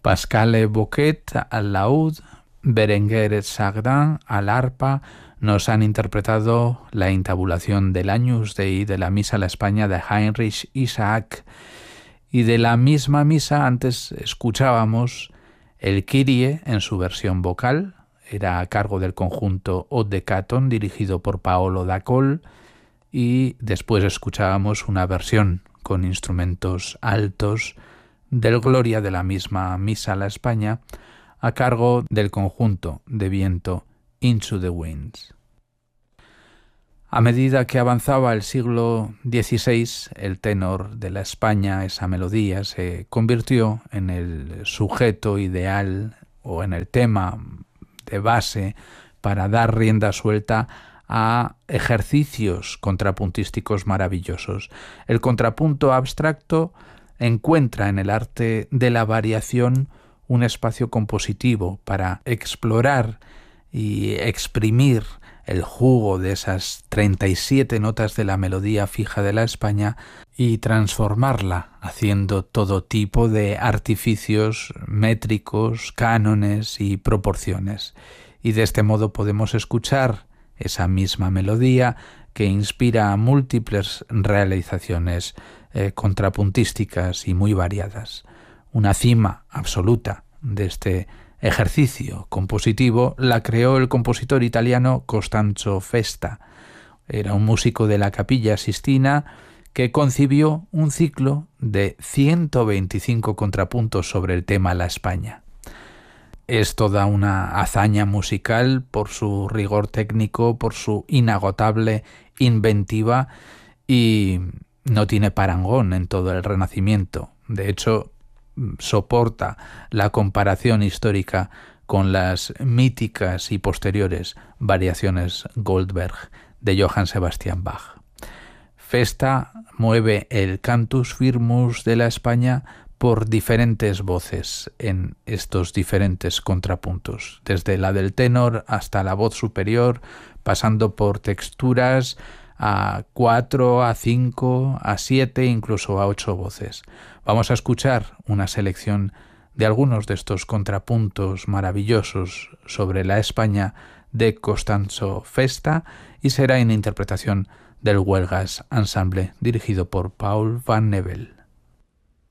Pascal Bouquet al laúd, Berenguer Sardin al arpa nos han interpretado la intabulación del Agnus Dei de la Misa a la España de Heinrich Isaac. Y de la misma misa antes escuchábamos el Kyrie en su versión vocal, era a cargo del conjunto Haute de Caton dirigido por Paolo Dacol, y después escuchábamos una versión con instrumentos altos del Gloria de la misma misa a la España a cargo del conjunto de viento Into the Winds. A medida que avanzaba el siglo XVI, el tenor de la España, esa melodía, se convirtió en el sujeto ideal o en el tema de base para dar rienda suelta a ejercicios contrapuntísticos maravillosos. El contrapunto abstracto encuentra en el arte de la variación un espacio compositivo para explorar y exprimir el jugo de esas 37 notas de la melodía fija de la España y transformarla haciendo todo tipo de artificios métricos, cánones y proporciones. Y de este modo podemos escuchar esa misma melodía que inspira a múltiples realizaciones contrapuntísticas y muy variadas. Una cima absoluta de este ejercicio compositivo la creó el compositor italiano Costanzo Festa. Era un músico de la Capilla Sistina que concibió un ciclo de 125 contrapuntos sobre el tema La España. Es toda una hazaña musical por su rigor técnico, por su inagotable inventiva, y no tiene parangón en todo el Renacimiento. De hecho, soporta la comparación histórica con las míticas y posteriores variaciones Goldberg de Johann Sebastian Bach. Festa mueve el cantus firmus de la España por diferentes voces en estos diferentes contrapuntos, desde la del tenor hasta la voz superior, pasando por texturas a 4, a 5, a 7, incluso a 8 voces. Vamos a escuchar una selección de algunos de estos contrapuntos maravillosos sobre la España de Costanzo Festa, y será en interpretación del Huelgas Ensemble dirigido por Paul Van Nevel.